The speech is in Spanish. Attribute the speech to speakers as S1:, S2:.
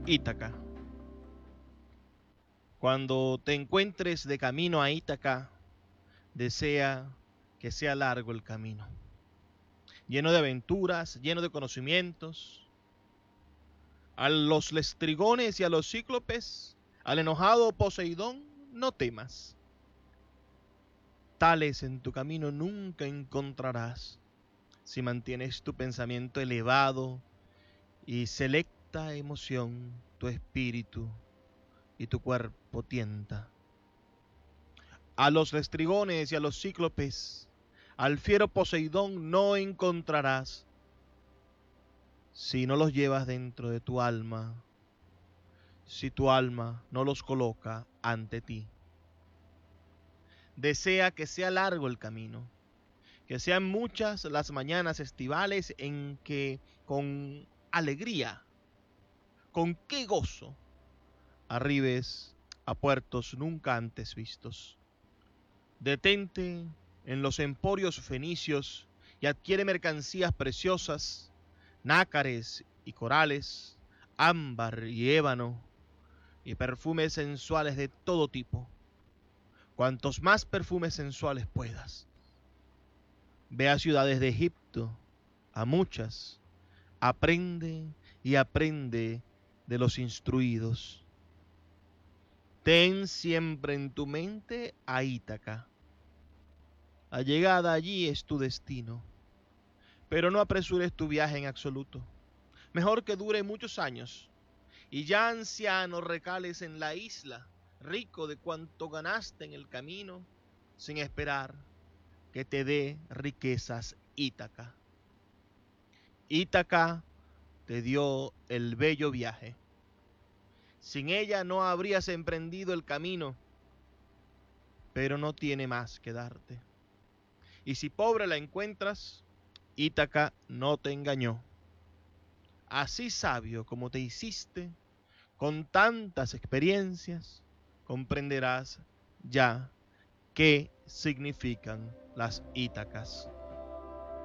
S1: Ítaca. Cuando te encuentres de camino a Ítaca, desea que sea largo el camino, lleno de aventuras, lleno de conocimientos. A los lestrigones y a los cíclopes, al enojado Poseidón, no temas. Tales en tu camino nunca encontrarás si mantienes tu pensamiento elevado y selecta emoción, tu espíritu y tu cuerpo tienta. A los lestrigones y a los cíclopes, al fiero Poseidón no encontrarás si no los llevas dentro de tu alma, si tu alma no los coloca ante ti. Desea que sea largo el camino, que sean muchas las mañanas estivales en que con alegría, con qué gozo, arribes a puertos nunca antes vistos. Detente en los emporios fenicios y adquiere mercancías preciosas, nácares y corales, ámbar y ébano, y perfumes sensuales de todo tipo. Cuantos más perfumes sensuales puedas. Ve a ciudades de Egipto, a muchas. Aprende y aprende de los instruidos. Ten siempre en tu mente a Ítaca. La llegada allí es tu destino. Pero no apresures tu viaje en absoluto. Mejor que dure muchos años y ya anciano recales en la isla, rico de cuanto ganaste en el camino, sin esperar que te dé riquezas Ítaca. Ítaca te dio el bello viaje. Sin ella no habrías emprendido el camino, pero no tiene más que darte. Y si pobre la encuentras, Ítaca no te engañó. Así sabio como te hiciste, con tantas experiencias, comprenderás ya qué significan las Ítacas.